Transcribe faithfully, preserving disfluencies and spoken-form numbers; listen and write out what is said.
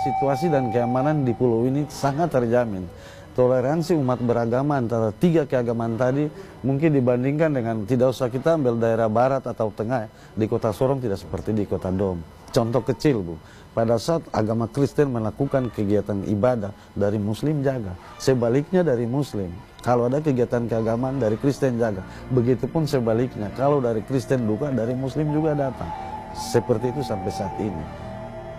situasi dan keamanan di pulau ini sangat terjamin. Toleransi umat beragama antara tiga keagamaan tadi mungkin dibandingkan dengan, tidak usah kita ambil daerah barat atau tengah, di kota Sorong tidak seperti di kota Dom. Contoh kecil, Bu, pada saat agama Kristen melakukan kegiatan ibadah, dari Muslim jaga. Sebaliknya dari Muslim, kalau ada kegiatan keagamaan dari Kristen jaga. Begitupun sebaliknya, kalau dari Kristen duka, dari Muslim juga datang. Seperti itu sampai saat ini.